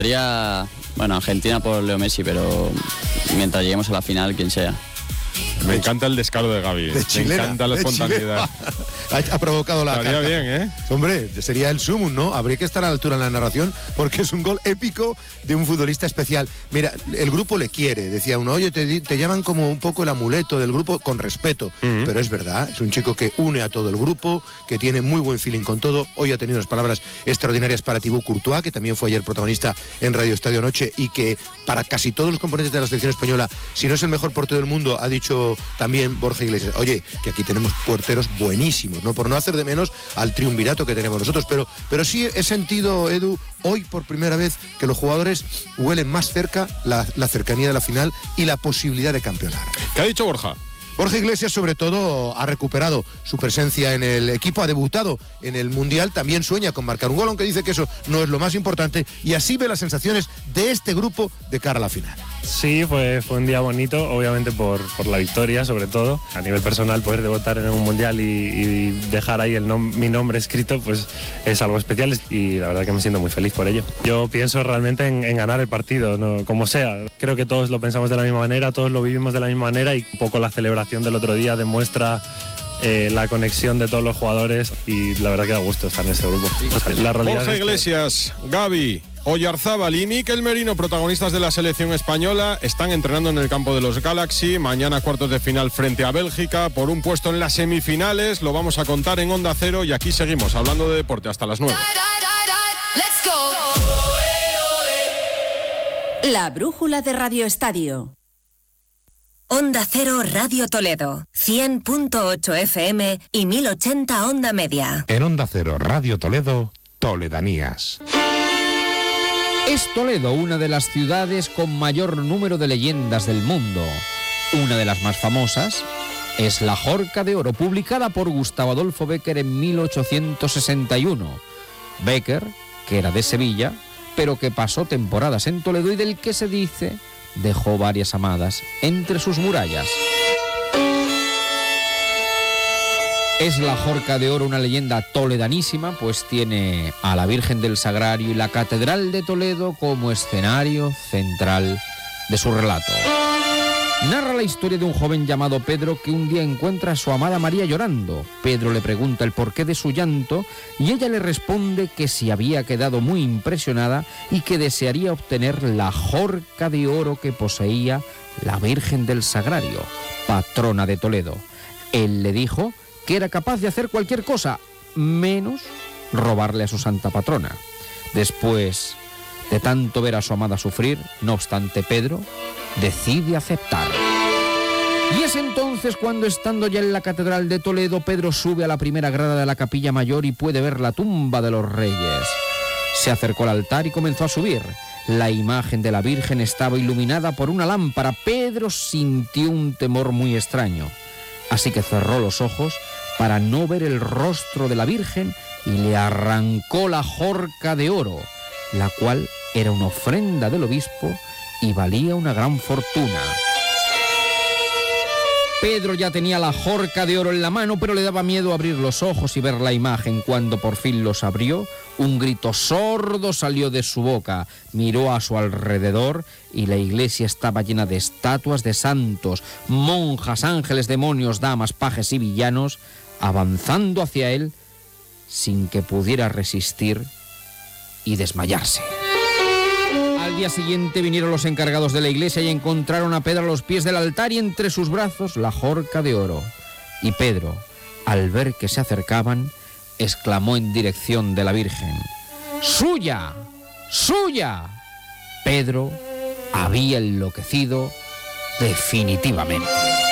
Sería, Argentina por Leo Messi, pero mientras lleguemos a la final, quien sea. Me encanta el descaro de Gavi. Me encanta la espontaneidad. Ha provocado la Estaría bien, ¿eh? Hombre, sería el sumum, ¿no? Habría que estar a la altura en la narración porque es un gol épico de un futbolista especial. Mira, el grupo le quiere. Decía uno, oye, te llaman como un poco el amuleto del grupo, con respeto. Pero es verdad, es un chico que une a todo el grupo, que tiene muy buen feeling con todo. Hoy ha tenido unas palabras extraordinarias para Thibaut Courtois, que también fue ayer protagonista en Radio Estadio Noche, y que para casi todos los componentes de la selección española, si no es el mejor portero del mundo, ha dicho también Borja Iglesias, oye, que aquí tenemos porteros buenísimos, ¿no? Por no hacer de menos al triunvirato que tenemos nosotros, pero sí he sentido, Edu, hoy por primera vez que los jugadores huelen más cerca la cercanía de la final y la posibilidad de campeonar. ¿Qué ha dicho Borja? Borja Iglesias, sobre todo, ha recuperado su presencia en el equipo, ha debutado en el Mundial, también sueña con marcar un gol, aunque dice que eso no es lo más importante, y así ve las sensaciones de este grupo de cara a la final. Sí, fue un día bonito, obviamente por la victoria, sobre todo. A nivel personal, poder debutar en un Mundial y dejar ahí mi nombre escrito, pues es algo especial y la verdad que me siento muy feliz por ello. Yo pienso realmente en ganar el partido, ¿no? Como sea. Creo que todos lo pensamos de la misma manera, todos lo vivimos de la misma manera y un poco la celebración del otro día demuestra la conexión de todos los jugadores y la verdad que da gusto estar en ese grupo. La realidad Borja Iglesias, Gavi, Oyarzábal y Mikel Merino, protagonistas de la selección española, están entrenando en el campo de los Galaxy. Mañana cuartos de final frente a Bélgica por un puesto en las semifinales. Lo vamos a contar en Onda Cero y aquí seguimos hablando de deporte hasta las 9. La brújula de Radio Estadio. Onda Cero Radio Toledo, 100.8 FM y 1080 Onda Media. En Onda Cero Radio Toledo, Toledanías. Es Toledo una de las ciudades con mayor número de leyendas del mundo. Una de las más famosas es la Jorca de Oro, publicada por Gustavo Adolfo Bécquer en 1861. Bécquer, que era de Sevilla, pero que pasó temporadas en Toledo y del que se dice dejó varias amadas entre sus murallas. Es la Jorca de Oro una leyenda toledanísima, pues tiene a la Virgen del Sagrario y la Catedral de Toledo como escenario central de su relato. Narra la historia de un joven llamado Pedro que un día encuentra a su amada María llorando. Pedro le pregunta el porqué de su llanto y ella le responde que si había quedado muy impresionada y que desearía obtener la Jorca de Oro que poseía la Virgen del Sagrario, patrona de Toledo. Él le dijo que era capaz de hacer cualquier cosa, menos robarle a su santa patrona. Después de tanto ver a su amada sufrir, no obstante, Pedro decide aceptar. Y es entonces cuando, estando ya en la Catedral de Toledo, Pedro sube a la primera grada de la Capilla Mayor y puede ver la tumba de los reyes. Se acercó al altar y comenzó a subir. La imagen de la Virgen estaba iluminada por una lámpara. Pedro sintió un temor muy extraño, así que cerró los ojos para no ver el rostro de la Virgen y le arrancó la Jorca de Oro, la cual era una ofrenda del obispo y valía una gran fortuna. Pedro ya tenía la Jorca de Oro en la mano, pero le daba miedo abrir los ojos y ver la imagen. Cuando por fin los abrió, un grito sordo salió de su boca. Miró a su alrededor y la iglesia estaba llena de estatuas de santos, monjas, ángeles, demonios, damas, pajes y villanos, avanzando hacia él sin que pudiera resistir y desmayarse. Al día siguiente vinieron los encargados de la iglesia y encontraron a Pedro a los pies del altar y entre sus brazos la Jorca de Oro. Y Pedro, al ver que se acercaban, exclamó en dirección de la Virgen: ¡Suya! ¡Suya! Pedro había enloquecido definitivamente.